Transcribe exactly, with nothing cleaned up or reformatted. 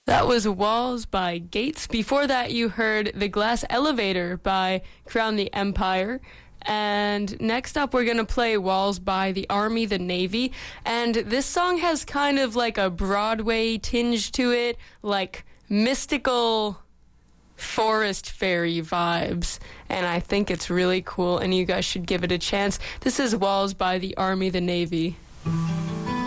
That was Walls by Gates. Before that, you heard The Glass Elevator by Crown the Empire. And next up, we're going to play Walls by the Army, the Navy. And this song has kind of like a Broadway tinge to it, like mystical forest fairy vibes. And I think it's really cool, and you guys should give it a chance. This is Walls by the Army, the Navy.